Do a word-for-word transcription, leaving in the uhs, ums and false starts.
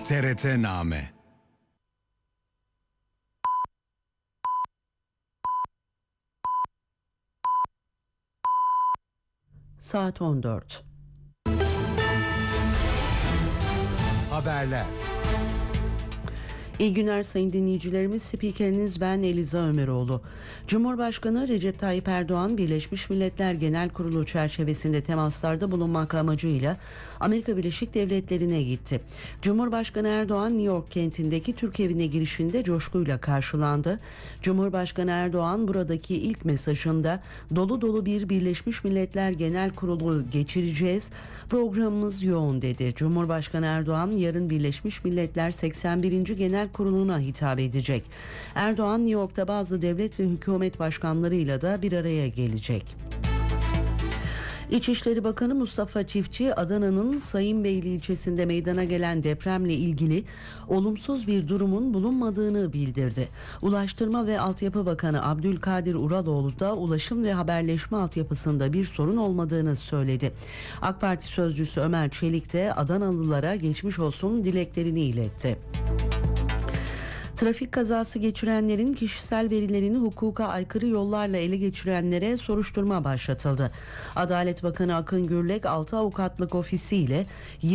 T R T-Name. Saat on dört. Haberler. İyi günler sayın dinleyicilerimiz. Spikeriniz ben Eliza Ömeroğlu. Cumhurbaşkanı Recep Tayyip Erdoğan, Birleşmiş Milletler Genel Kurulu çerçevesinde temaslarda bulunmak amacıyla Amerika Birleşik Devletleri'ne gitti. Cumhurbaşkanı Erdoğan, New York kentindeki Türk evine girişinde coşkuyla karşılandı. Cumhurbaşkanı Erdoğan buradaki ilk mesajında dolu dolu bir Birleşmiş Milletler Genel Kurulu geçireceğiz. Programımız yoğun dedi. Cumhurbaşkanı Erdoğan yarın Birleşmiş Milletler seksen birinci Genel Kurulu'na hitap edecek. Erdoğan New York'ta bazı devlet ve hükümet başkanlarıyla da bir araya gelecek. İçişleri Bakanı Mustafa Çiftçi, Adana'nın Sayınbeyli ilçesinde meydana gelen depremle ilgili olumsuz bir durumun bulunmadığını bildirdi. Ulaştırma ve Altyapı Bakanı Abdülkadir Uraloğlu da ulaşım ve haberleşme altyapısında bir sorun olmadığını söyledi. AK Parti sözcüsü Ömer Çelik de Adanalılara geçmiş olsun dileklerini iletti. Trafik kazası geçirenlerin kişisel verilerini hukuka aykırı yollarla ele geçirenlere soruşturma başlatıldı. Adalet Bakanı Akın Gürlek altı avukatlık ofisiyle